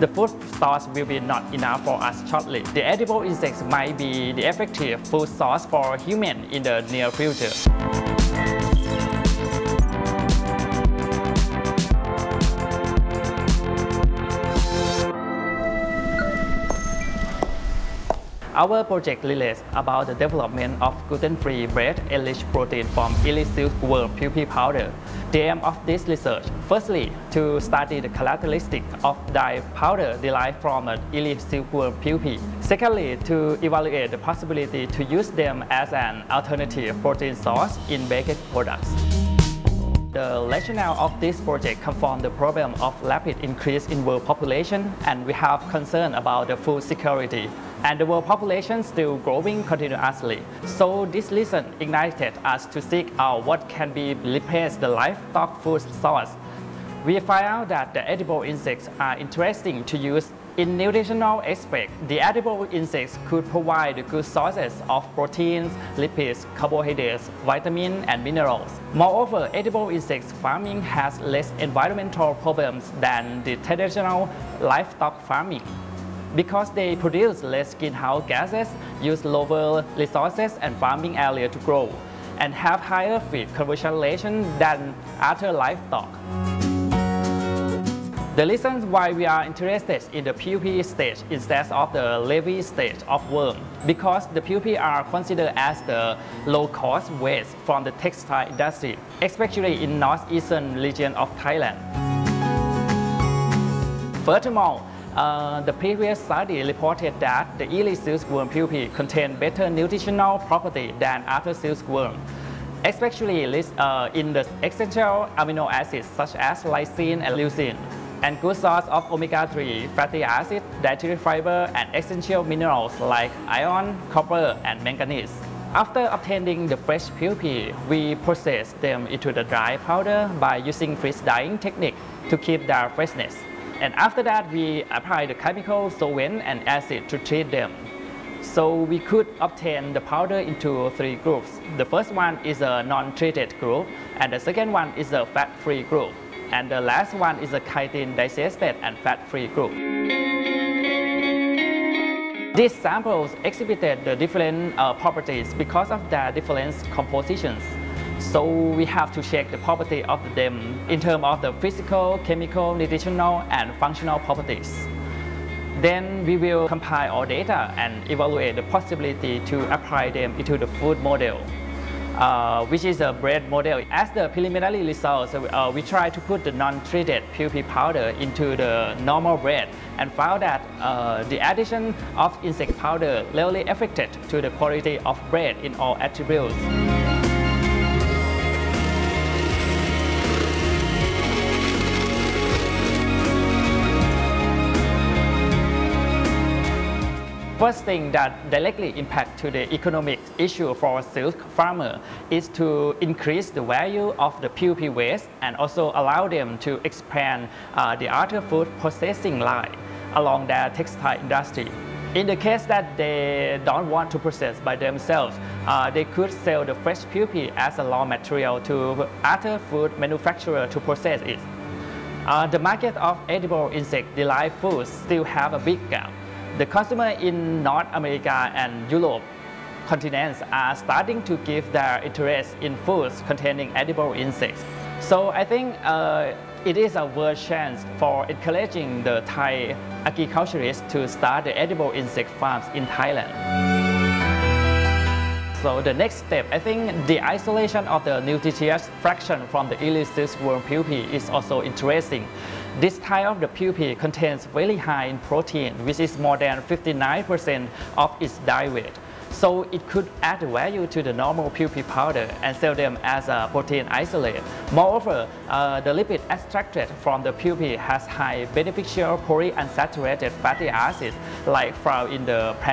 the food source will be not enough for us shortly. The edible insects might be the effective food source for humans in the near future. Our project relates about the development of gluten-free bread enriched protein from elite silkworm pupae powder. The aim of this research, firstly, to study the characteristics of dye powder derived from an elite silkworm pupae. Secondly, to evaluate the possibility to use them as an alternative protein source in baked products. The rationale of this project comes from the problem of rapid increase in world population, and we have concern about the food security. And the world population still growing continuously. So this reason ignited us to seek out what can be replaced the livestock food source. We find out that the edible insects are interesting to use in nutritional aspect. The edible insects could provide good sources of proteins, lipids, carbohydrates, vitamins, and minerals. Moreover, edible insects farming has less environmental problems than the traditional livestock farming, because they produce less greenhouse gases, use lower resources and farming area to grow, and have higher feed conversion ratio than other livestock. The reason why we are interested in the pupae stage instead of the larvae stage of worm, because the pupae are considered as the low-cost waste from the textile industry, especially in northeastern region of Thailand. Furthermore, the previous study reported that the elite silkworm pupae contain better nutritional property than other silkworm, especially in the essential amino acids such as lysine and leucine, and good source of omega-3 fatty acid, dietary fiber, and essential minerals like iron, copper, and manganese. After obtaining the fresh pupae, we process them into the dry powder by using freeze drying technique to keep their freshness. And after that, we apply the chemical solvent and acid to treat them. So we could obtain the powder into three groups. The first one is a non-treated group, and the second one is a fat-free group, and the last one is a chitin digested and fat-free group. These samples exhibited the different properties because of their different compositions. So we have to check the property of them in terms of the physical, chemical, nutritional, and functional properties. Then we will compile all data and evaluate the possibility to apply them into the food model, which is a bread model. As the preliminary results, we try to put the non-treated pupae powder into the normal bread and found that the addition of insect powder really affected to the quality of bread in all attributes. First thing that directly impacts to the economic issue for silk farmer is to increase the value of the pupae waste and also allow them to expand the other food processing line along their textile industry. In the case that they don't want to process by themselves, they could sell the fresh pupae as a raw material to other food manufacturers to process it. The market of edible insect-derived foods still have a big gap. The consumers in North America and Europe continents are starting to give their interest in foods containing edible insects. So I think it is a world chance for encouraging the Thai agriculturists to start the edible insect farms in Thailand. So the next step, I think the isolation of the nutritious fraction from the elite silkworm pupae is also interesting. This type of the pupae contains very high in protein, which is more than 59% of its diet. So it could add value to the normal pupae powder and sell them as a protein isolate. Moreover, the lipid extracted from the pupae has high beneficial polyunsaturated fatty acids like found in the plant